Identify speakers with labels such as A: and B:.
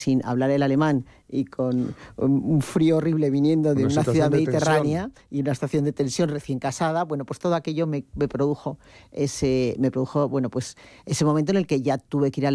A: sin hablar el alemán y con un frío horrible viniendo de una ciudad mediterránea y una situación de tensión recién casada, bueno, pues todo aquello me produjo ese momento en el que ya tuve que ir al